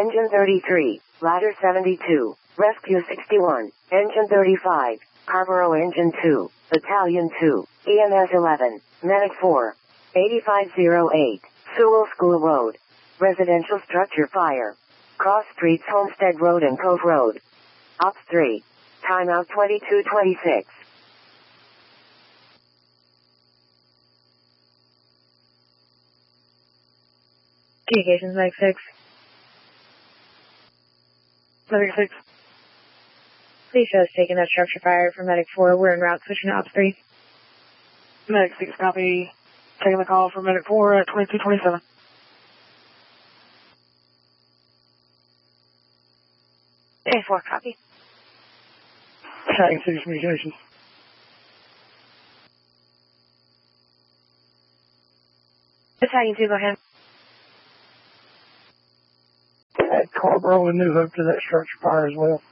Engine 33, Ladder 72, Rescue 61, Engine 35, Carrboro Engine 2, Battalion 2, EMS 11, Medic 4, 8508, Sewell School Road. Residential structure fire. Cross Streets, Homestead Road and Cove Road. Ops 3. Timeout 22:26. Communications, Medic 6. Medic 6. Please show us taking that structure fire from Medic 4. We're en route, switching to Ops 3. Medic 6, copy. Taking the call from Medic 4 at 22:27. A4, copy. Tagging City Communications. Battalion 2, go ahead. Add Carrboro and New Hope to that structure fire as well.